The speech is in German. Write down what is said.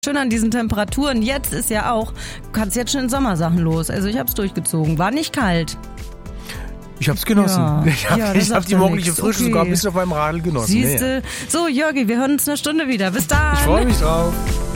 Schön an diesen Temperaturen. Jetzt ist ja auch, du kannst jetzt schon in Sommersachen los. Also ich hab's durchgezogen. War nicht kalt. Ich hab's genossen. Ja. Ich hab die morgendliche Frische sogar ein bisschen auf meinem Radl genossen. Siehste. So, Jörgi, wir hören uns in einer Stunde wieder. Bis dann. Ich freue mich drauf.